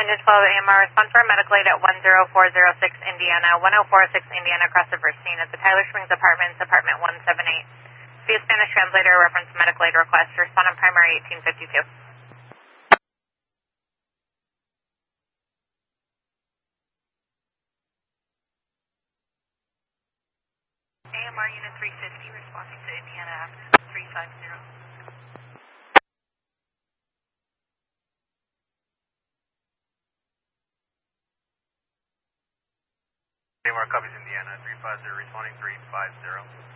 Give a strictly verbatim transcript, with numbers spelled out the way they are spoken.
Engine twelve A M R, respond for a medical aid at one zero four zero six Indiana, one zero four six Indiana, across the first scene at the Tyler Springs Apartments, apartment one seven eight. Be a Spanish translator, reference medical aid request. Respond on primary eighteen fifty-two. A M R Unit three fifty, responding to Indiana Avenue three five zero. A M R copies Indiana three five zero, responding three five zero.